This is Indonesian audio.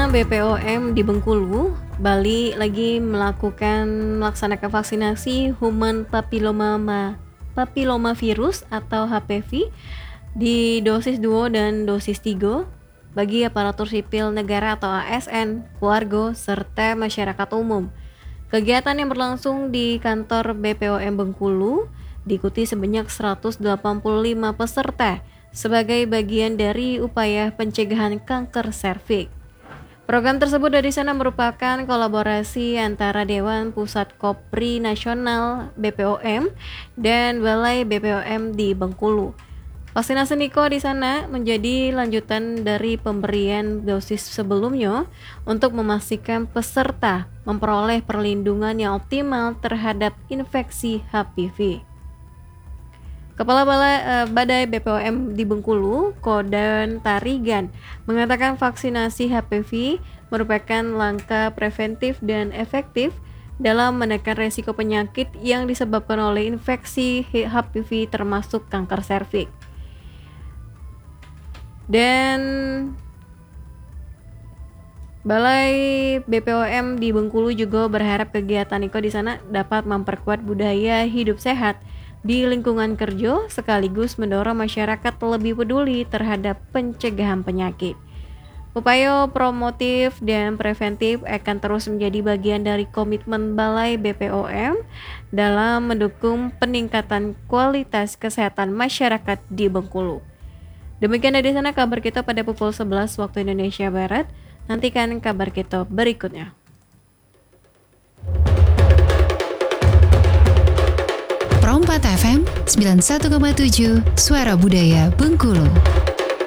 BPOM di Bengkulu, Bali lagi melaksanakan vaksinasi human papilloma virus atau HPV di dosis 2 dan dosis 3 bagi aparatur sipil negara atau ASN, warga, serta masyarakat umum. Kegiatan yang berlangsung di kantor BPOM Bengkulu diikuti sebanyak 185 peserta sebagai bagian dari upaya pencegahan kanker serviks. Program tersebut dari sana merupakan kolaborasi antara Dewan Pusat Kopri Nasional BPOM dan Balai BPOM di Bengkulu. Vaksinasi Niko di sana menjadi lanjutan dari pemberian dosis sebelumnya untuk memastikan peserta memperoleh perlindungan yang optimal terhadap infeksi HPV. Kepala Badai BPOM di Bengkulu, Kodan Tarigan, mengatakan vaksinasi HPV merupakan langkah preventif dan efektif dalam menekan resiko penyakit yang disebabkan oleh infeksi HPV termasuk kanker serviks. Dan Balai BPOM di Bengkulu juga berharap kegiatan Niko di sana dapat memperkuat budaya hidup sehat di lingkungan kerja sekaligus mendorong masyarakat lebih peduli terhadap pencegahan penyakit. Upaya promotif dan preventif akan terus menjadi bagian dari komitmen Balai BPOM dalam mendukung peningkatan kualitas kesehatan masyarakat di Bengkulu. Demikian dari sana kabar kita pada pukul 11 waktu Indonesia Barat. Nantikan kabar kita berikutnya. Pro 4 FM 91,7 Suara Budaya Bengkulu.